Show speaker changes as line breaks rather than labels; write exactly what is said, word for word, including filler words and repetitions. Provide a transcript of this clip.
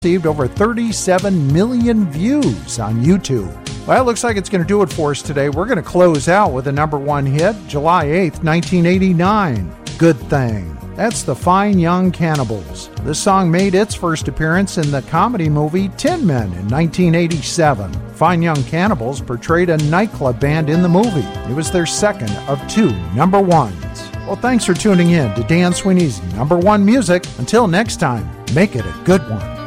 received over thirty-seven million views on YouTube. Well, it looks like it's going to do it for us today. We're going to close out with a number one hit, July eighth, nineteen eighty-nine, Good Thing. That's the Fine Young Cannibals. This song made its first appearance in the comedy movie Tin Men in nineteen eighty-seven. Fine Young Cannibals portrayed a nightclub band in the movie. It was their second of two number ones. Well, thanks for tuning in to Dan Sweeney's Number One Music. Until next time, make it a good one.